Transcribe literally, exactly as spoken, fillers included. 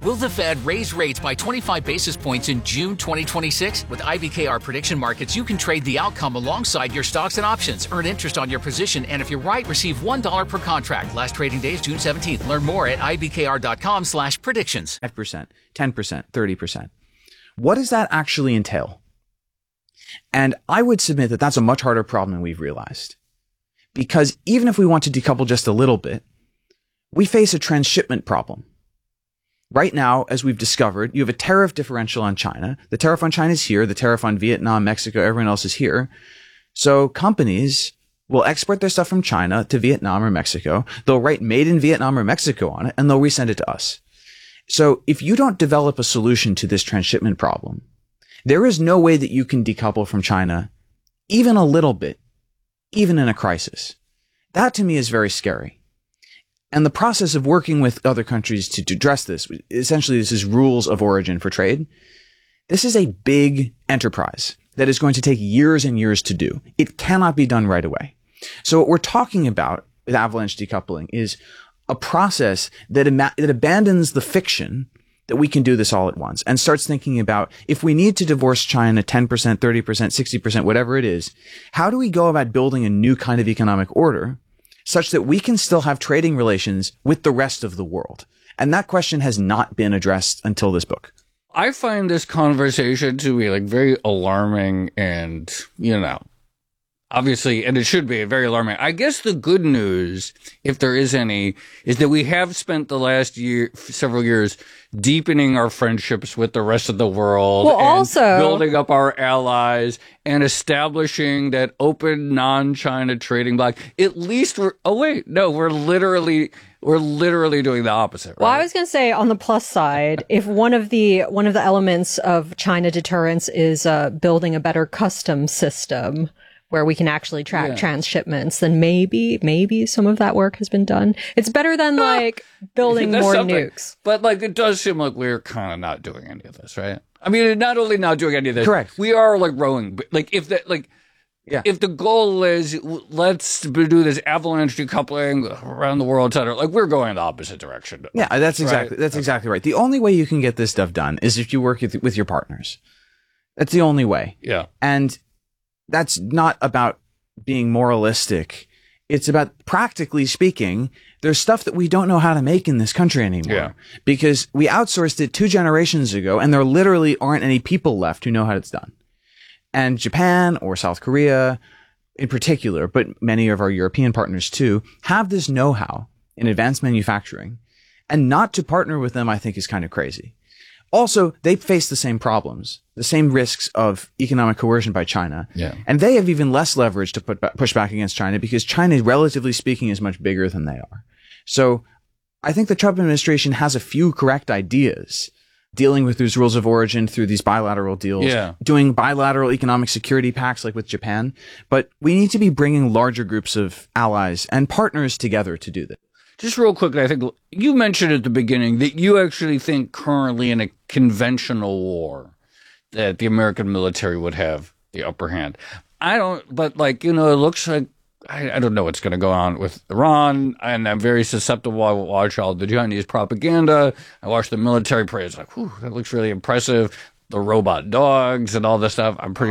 Will the Fed raise rates by twenty-five basis points in June twenty twenty-six? With I B K R Prediction Markets, you can trade the outcome alongside your stocks and options, earn interest on your position, and if you're right, receive one dollar per contract. Last trading day is June seventeenth. Learn more at ibkr.com slash predictions. five percent, ten percent, thirty percent. What does that actually entail? And I would submit that that's a much harder problem than we've realized. Because even if we want to decouple just a little bit, we face a transshipment problem. Right now, as we've discovered, you have a tariff differential on China. The tariff on China is here. The tariff on Vietnam, Mexico, everyone else is here. So companies will export their stuff from China to Vietnam or Mexico. They'll write made in Vietnam or Mexico on it, and they'll resend it to us. So if you don't develop a solution to this transshipment problem, there is no way that you can decouple from China even a little bit, even in a crisis. That to me is very scary. And the process of working with other countries to, to address this, essentially this is rules of origin for trade. This is a big enterprise that is going to take years and years to do. It cannot be done right away. So what we're talking about with avalanche decoupling is a process that, ima- that abandons the fiction that we can do this all at once and starts thinking about if we need to divorce China ten percent, thirty percent, sixty percent, whatever it is, how do we go about building a new kind of economic order such that we can still have trading relations with the rest of the world? And that question has not been addressed until this book. I find this conversation to be like very alarming and, you know, obviously, and it should be very alarming. I guess the good news, if there is any, is that we have spent the last year, several years deepening our friendships with the rest of the world, well, and also building up our allies and establishing that open non-China trading bloc. At least we're, oh wait, no, we're literally, we're literally doing the opposite. Right? Well, I was going to say on the plus side, if one of the, one of the elements of China deterrence is uh, building a better custom system, where we can actually track yeah. transshipments, then maybe, maybe some of that work has been done. It's better than like building more something. nukes. But like, it does seem like we're kind of not doing any of this, right? I mean, not only not doing any of this, correct. We are like rowing, but like if that, like, yeah. if the goal is let's do this avalanche decoupling around the world, et cetera, like we're going the opposite direction. Yeah, that's exactly, right? that's okay. exactly right. The only way you can get this stuff done is if you work with, with your partners. That's the only way. Yeah. And that's not about being moralistic. It's about, practically speaking, there's stuff that we don't know how to make in this country anymore. Yeah. Because we outsourced it two generations ago, and there literally aren't any people left who know how it's done. And Japan or South Korea in particular, but many of our European partners too, have this know-how in advanced manufacturing. And not to partner with them, I think, is kind of crazy. Also, they face the same problems, the same risks of economic coercion by China. Yeah. And they have even less leverage to put back, push back against China because China, relatively speaking, is much bigger than they are. So I think the Trump administration has a few correct ideas dealing with these rules of origin through these bilateral deals, yeah. doing bilateral economic security pacts like with Japan. But we need to be bringing larger groups of allies and partners together to do this. Just real quickly, I think you mentioned at the beginning that you actually think currently in a conventional war that the American military would have the upper hand. I don't, but like, you know, it looks like, I, I don't know what's going to go on with Iran, and I'm very susceptible. I watch all the Chinese propaganda. I watch the military parades, like, whew, that looks really impressive. The robot dogs and all this stuff. I'm pretty